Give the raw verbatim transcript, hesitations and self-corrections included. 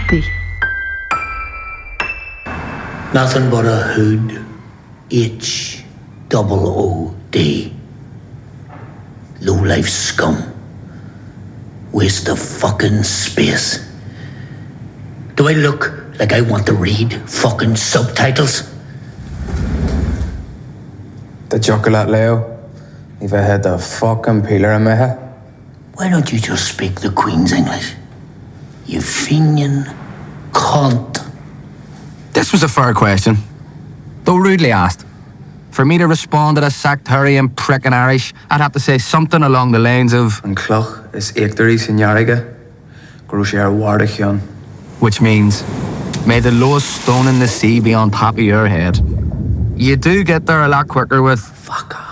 happy. Nothing but a hood. H double O D. Low-life scum. Waste of fucking space. Do I look like I want to read fucking subtitles? The chocolate, Leo. If I had the fucking peeler in my head. Why don't you just speak the Queen's English? You Fenian cunt. This was a fair question, though rudely asked. For me to respond to the sectarian prick in Irish, I'd have to say something along the lines of An cloch is eictorí sinjarige, grúisiar wardachion. Which means, may the lowest stone in the sea be on top of your head. You do get there a lot quicker with Fuck off.